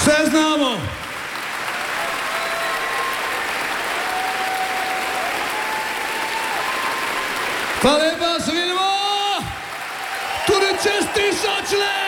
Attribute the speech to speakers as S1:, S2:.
S1: Vse znamo. Hvala lepa, se vidimo tudi čez 1000 let.